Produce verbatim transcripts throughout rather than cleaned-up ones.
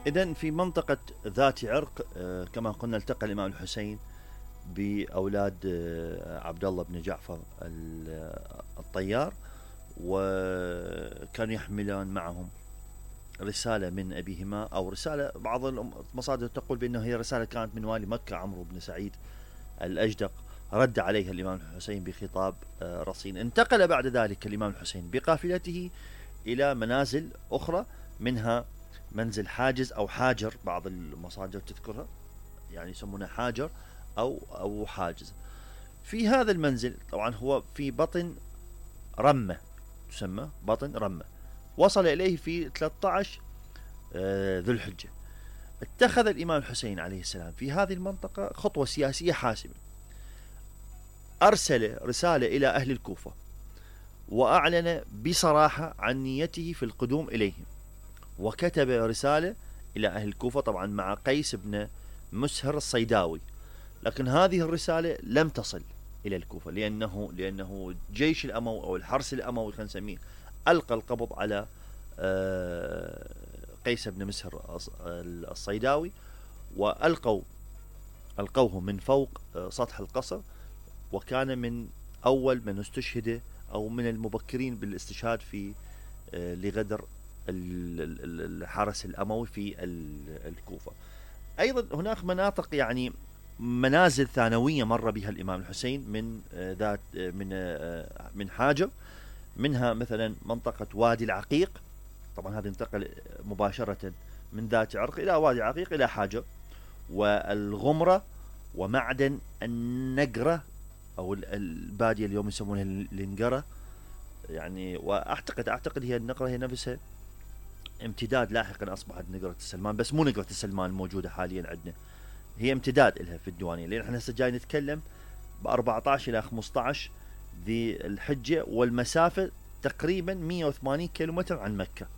إذن في منطقة ذات عرق كما قلنا التقى الإمام الحسين بأولاد عبد الله بن جعفر الطيار، وكانوا يحملان معهم رسالة من أبيهما، أو رسالة بعض المصادر تقول بأنه هي رسالة كانت من والي مكة عمرو بن سعيد الأجدق، رد عليها الإمام الحسين بخطاب رصين. انتقل بعد ذلك الإمام الحسين بقافلته إلى منازل أخرى، منها منزل حاجز أو حاجر، بعض المصادر تذكرها يعني يسمونه حاجر أو أو حاجز. في هذا المنزل طبعا هو في بطن رمة، تسمى بطن رمة، وصل إليه في ثلاثة عشر ذو الحجة. اتخذ الإمام الحسين عليه السلام في هذه المنطقة خطوة سياسية حاسمة، أرسل رسالة إلى أهل الكوفة وأعلن بصراحة عن نيته في القدوم إليهم، وكتب رسالة إلى أهل الكوفة طبعا مع قيس بن مسهر الصيداوي، لكن هذه الرسالة لم تصل إلى الكوفة، لأنه لأنه جيش الأموي أو الحرس الأموي خلينا نسميه ألقى القبض على قيس بن مسهر الصيداوي، وألقوا ألقوه من فوق سطح القصر، وكان من أول من استشهد أو من المبكرين بالاستشهاد في لغدر الحرس الأموي في الكوفة. أيضا هناك مناطق يعني منازل ثانوية مر بها الإمام الحسين من ذات من من حاجر، منها مثلا منطقة وادي العقيق، طبعا هذا انتقل مباشرة من ذات عرق إلى وادي العقيق إلى حاجر، والغمرة، ومعدن النقرة أو البادية اليوم يسمونها النقرة يعني، وأعتقد أعتقد هي النقرة هي نفسها امتداد لاحقا أصبحت نقرة السلمان، بس مو نقرة السلمان الموجودة حاليا عندنا، هي امتداد لها في الديوانية، لأن احنا هسه جاي نتكلم ب أربعة عشر إلى خمسة عشر ذي الحجة، والمسافة تقريبا مئة وثمانين كيلومتر عن مكة.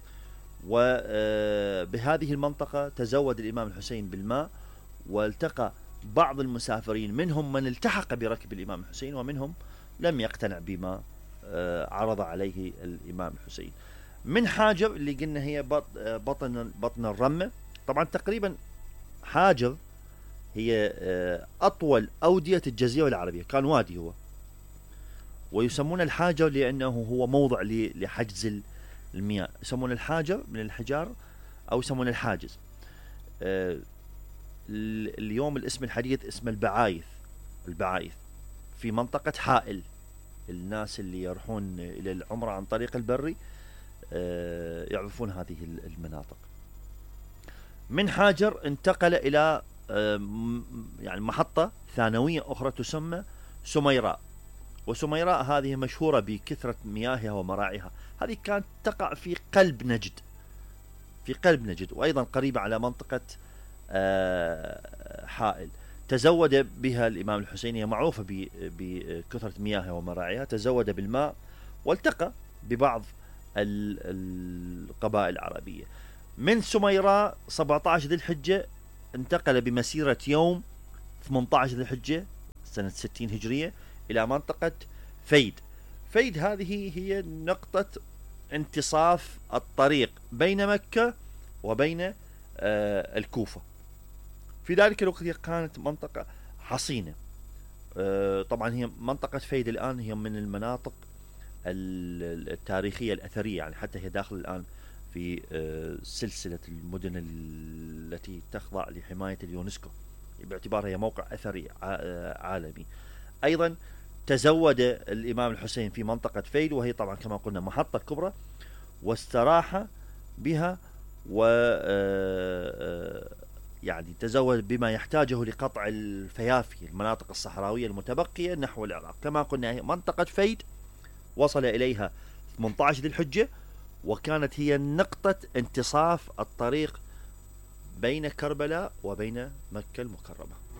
وبهذه المنطقة تزود الإمام الحسين بالماء، والتقى بعض المسافرين، منهم من التحق بركب الإمام الحسين، ومنهم لم يقتنع بما عرض عليه الإمام الحسين. من حاجر اللي قلنا هي بطن بطن الرمة، طبعا تقريبا حاجر هي أطول أودية الجزيرة العربية، كان وادي هو، ويسمون الحاجر لأنه هو موضع لحجز المياه، يسمون الحاجر من الحجار أو يسمون الحاجز. اليوم الاسم الحديث اسم البعايث، البعايث في منطقة حائل، الناس اللي يروحون إلى العمرة عن طريق البري يعرفون هذه المناطق. من حاجر انتقل إلى يعني محطة ثانوية أخرى تسمى سميراء، وسميراء هذه مشهورة بكثرة مياهها ومراعيها، هذه كانت تقع في قلب نجد، في قلب نجد، وأيضا قريبة على منطقة حائل. تزود بها الإمام الحسين، هي معروفة بكثرة مياهها ومراعيها، تزود بالماء والتقى ببعض القبائل العربية. من سميراء سبعة عشر ذي الحجة انتقل بمسيرة يوم ثمانية عشر ذي الحجة سنة ستين هجرية إلى منطقة فيد. فيد هذه هي نقطة انتصاف الطريق بين مكة وبين آه الكوفة. في ذلك الوقت هي كانت منطقة حصينة. آه طبعا هي منطقة فيد الآن هي من المناطق التاريخية الأثرية، يعني حتى هي داخل الآن في آه سلسلة المدن التي تخضع لحماية اليونسكو باعتبارها هي موقع أثري عالمي. أيضا تزود الإمام الحسين في منطقة فيد، وهي طبعا كما قلنا محطة كبرى، واستراح بها، و يعني تزود بما يحتاجه لقطع الفيافي، المناطق الصحراوية المتبقية نحو العراق. كما قلنا منطقة فيد وصل إليها ثمانية عشر ذي الحجة، وكانت هي نقطة انتصاف الطريق بين كربلاء وبين مكة المكرمة.